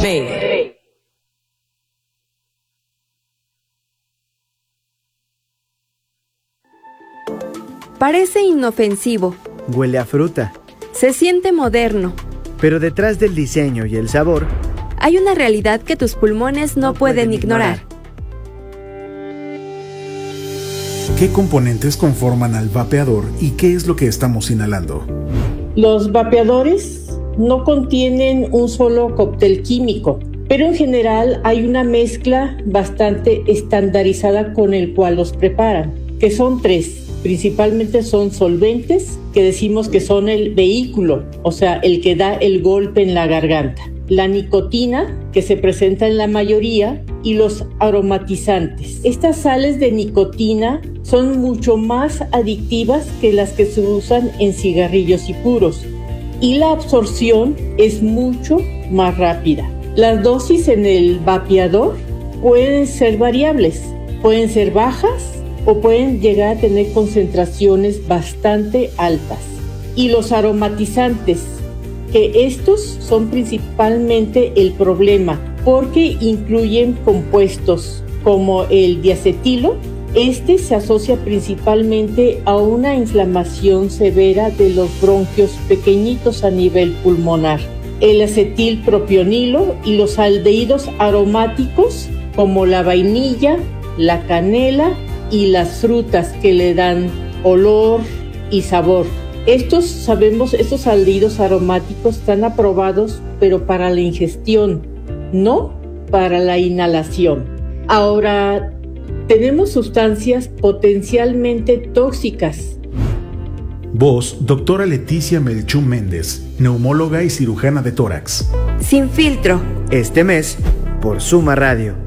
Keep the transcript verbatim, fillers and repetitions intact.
B. Parece inofensivo. Huele a fruta. Se siente moderno. Pero detrás del diseño y el sabor, hay una realidad que tus pulmones no, no pueden, pueden ignorar. ignorar. ¿Qué componentes conforman al vapeador y qué es lo que estamos inhalando? Los vapeadores no contienen un solo cóctel químico, pero en general hay una mezcla bastante estandarizada con el cual los preparan, que son tres. Principalmente son solventes, que decimos que son el vehículo, o sea, el que da el golpe en la garganta. La nicotina, que se presenta en la mayoría, y los aromatizantes. Estas sales de nicotina son mucho más adictivas que las que se usan en cigarrillos y puros, y la absorción es mucho más rápida. Las dosis en el vapeador pueden ser variables, pueden ser bajas, o pueden llegar a tener concentraciones bastante altas. Y los aromatizantes, que estos son principalmente el problema, porque incluyen compuestos como el diacetilo. Este se asocia principalmente a una inflamación severa de los bronquios pequeñitos a nivel pulmonar. El acetilpropionilo y los aldehídos aromáticos como la vainilla, la canela y las frutas que le dan olor y sabor. Estos, sabemos, estos aldehídos aromáticos están aprobados, pero para la ingestión, no para la inhalación. Ahora, tenemos sustancias potencialmente tóxicas. Voz, doctora Leticia Melchú Méndez, neumóloga y cirujana de tórax. Sin filtro. Este mes, por Suma Radio.